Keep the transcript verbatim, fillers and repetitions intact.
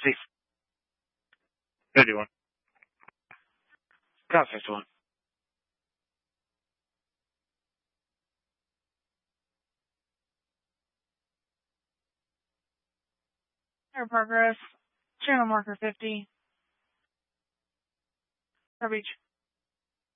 Sí. thirty-one. Got fifty-one. Air progress. Channel marker fifty. Coverage.